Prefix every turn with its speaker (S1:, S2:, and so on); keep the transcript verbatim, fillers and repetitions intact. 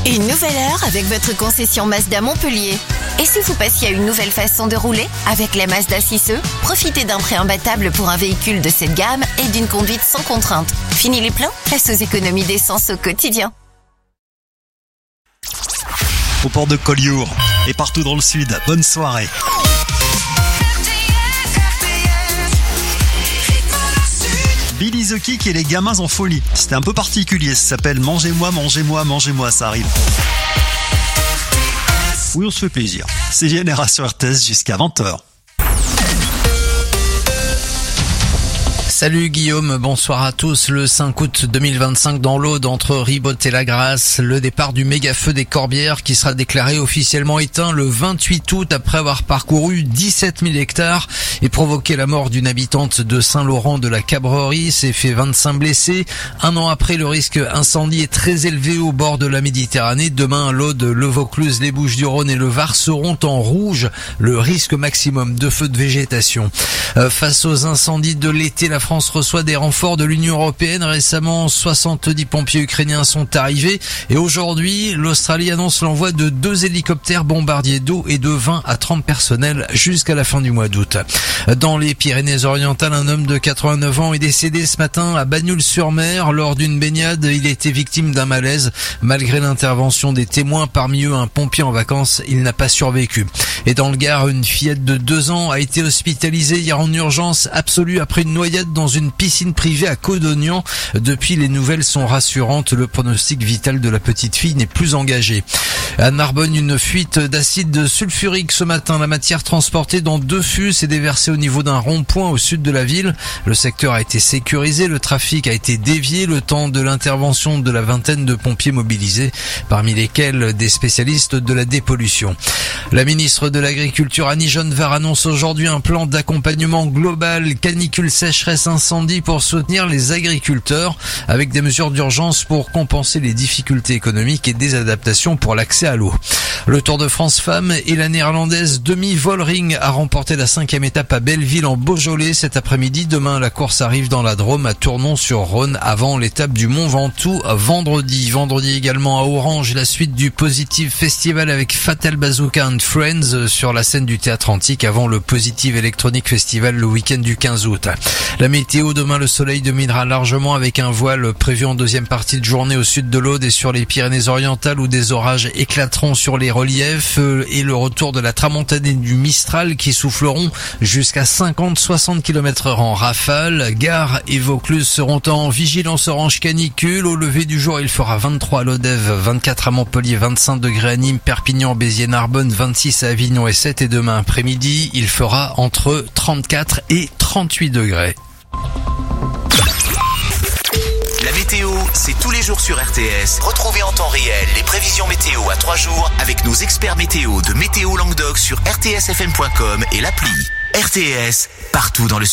S1: Une nouvelle heure avec votre concession Mazda Montpellier. Et si vous passiez à une nouvelle façon de rouler? Avec la Mazda six E, profitez d'un prêt imbattable pour un véhicule de cette gamme et d'une conduite sans contrainte. Fini les pleins, place aux économies d'essence au quotidien.
S2: Au port de Collioure et partout dans le sud, bonne soirée. Billy the Kick et les gamins en folie. C'était un peu particulier, ça s'appelle Mangez-moi, mangez-moi, mangez-moi, ça arrive. Oui, on se fait plaisir. C'est Génération R T S jusqu'à vingt heures.
S3: Salut Guillaume, bonsoir à tous. Le cinq août deux mille vingt-cinq dans l'Aude, entre Ribot et La Grasse, le départ du méga feu des Corbières qui sera déclaré officiellement éteint le vingt-huit août après avoir parcouru dix-sept mille hectares et provoqué la mort d'une habitante de Saint-Laurent de la Cabrerie. C'est fait vingt-cinq blessés. Un an après, le risque incendie est très élevé au bord de la Méditerranée. Demain, l'Aude, le Vaucluse, les Bouches-du-Rhône et le Var seront en rouge. Le risque maximum de feu de végétation. Euh, face aux incendies de l'été, la France reçoit des renforts de l'Union européenne. Récemment, soixante-dix pompiers ukrainiens sont arrivés. Et aujourd'hui, l'Australie annonce l'envoi de deux hélicoptères bombardiers d'eau et de vingt à trente personnels jusqu'à la fin du mois d'août. Dans les Pyrénées-Orientales, un homme de quatre-vingt-neuf ans est décédé ce matin à Bagnols-sur-Mer. Lors d'une baignade, il a été victime d'un malaise. Malgré l'intervention des témoins, parmi eux un pompier en vacances, il n'a pas survécu. Et dans le Gard, une fillette de deux ans a été hospitalisée hier en urgence absolue après une noyade dans une piscine privée à Codognan. Depuis, les nouvelles sont rassurantes. Le pronostic vital de la petite fille n'est plus engagé. À Narbonne, une fuite d'acide sulfurique ce matin. La matière transportée dans deux fûts s'est déversée au niveau d'un rond-point au sud de la ville. Le secteur a été sécurisé, le trafic a été dévié le temps de l'intervention de la vingtaine de pompiers mobilisés, parmi lesquels des spécialistes de la dépollution. La ministre de l'Agriculture, Annie Genevard, annonce aujourd'hui un plan d'accompagnement global canicule, sécheresse, incendie pour soutenir les agriculteurs, avec des mesures d'urgence pour compenser les difficultés économiques et des adaptations pour l'accès à l'eau. Le Tour de France Femmes et la néerlandaise Demi Vollering a remporté la cinquième étape à Belleville en Beaujolais cet après-midi. Demain, la course arrive dans la Drôme à Tournon-sur-Rhône avant l'étape du Mont Ventoux vendredi. Vendredi également à Orange, la suite du Positive Festival avec Fatal Bazooka and Friends sur la scène du Théâtre Antique avant le Positive Electronic Festival le week-end du quinze août. La météo, demain le soleil dominera largement avec un voile prévu en deuxième partie de journée au sud de l'Aude et sur les Pyrénées-Orientales où des orages éclateront sur les reliefs et le retour de la tramontane et du Mistral qui souffleront jusqu'à cinquante à soixante kilomètres heure en rafale. Gare et Vaucluse seront en vigilance orange canicule. Au lever du jour, il fera vingt-trois à Lodève, vingt-quatre à Montpellier, vingt-cinq degrés à Nîmes, Perpignan, Béziers, Narbonne, vingt-six à Avignon et sept. Et demain après-midi, il fera entre trente-quatre et trente-huit degrés.
S4: La météo, c'est tous les jours sur R T S. Retrouvez en temps réel les prévisions météo à trois jours avec nos experts météo de Météo Languedoc sur r t s f m point com et l'appli. R T S, partout dans le